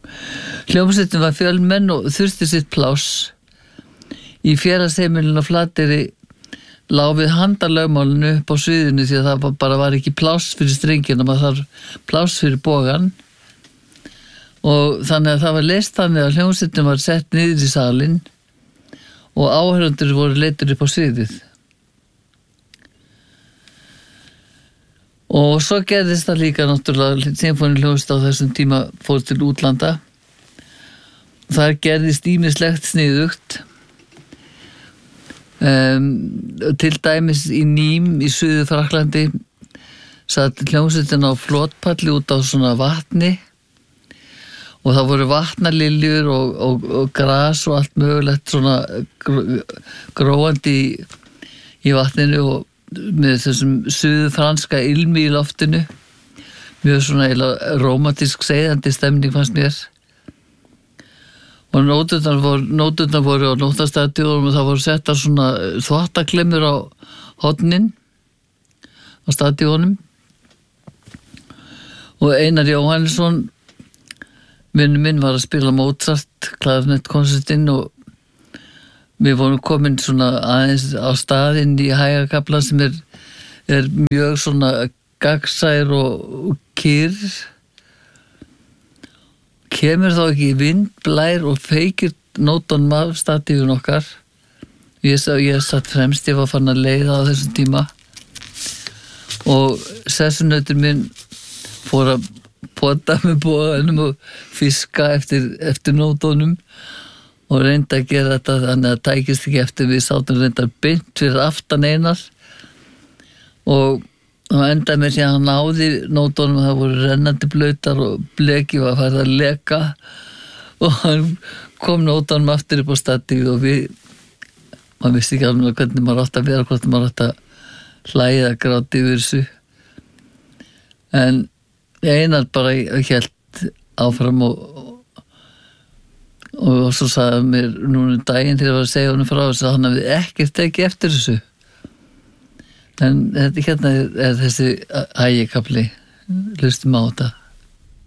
Hljómsveitin var fjölmenn og þurfti sitt pláss. Í félagsheimilinu á Flateyri lá við handalögmálinu upp á sviðinu því að það bara var ekki pláss fyrir strengina, maður þarf pláss fyrir bogan. Og þannig að það var leyst þannig að hljómsveitin var sett niður í salinn og áhorfendur voru leiddir upp á sviðið. Og svo gerðist það líka náttúrulega, sinfóníuhljómsveit á þessum tíma fór til útlanda. Þar gerðist ýmislegt sniðugt. Til dæmis í Nîmes í Suður-Frakklandi satt hljómsveitin á flotpalli út á svona vatni og það voru vatnaliljur og gras og allt mögulegt svona gróandi í vatninu og með þessum suðurfranska ilmi í loftinu. Mjög svona rómantísk seiðandi stemning fannst mér. Og nóturnar voru á nóttastadíunum og það voru settar svona þvottaklemmur á hornin á stadíunum. Og Einar Jóhannesson, vinur minn, var að spila Mozart klarnettkonsertinn og við vorum komin svona aðeins á staðinn í hægakafla sem er mjög svona gagnsær og kyrr. Kemur þá ekki vind, blær og feykir nótunum af stadíun okkar. Ég satt fremst, ég var farin að leiða á þessum tíma og sessunautur minn fór að pota með boganum og fiska eftir nótunum og reyndi að gera þetta þannig að tækist ekki eftir. Við sátum reyndar beint fyrir aftan Einar og endaði með því að hann náði nótunum, það voru rennandi blautar og bleki var farið að leka og hann kom nótunum aftur upp á stadíu og maður vissi ekki alveg hvernig maður átti að vera, hvort maður átti að hlæja eða gráta yfir þessu. En Einar bara hélt áfram og svo sagði mér núna daginn þegar ég var að segja honum frá þess að hann hafði ekkert tekið eftir þessu. En þetta hérna er þessi hægikafli, hlustum á þetta.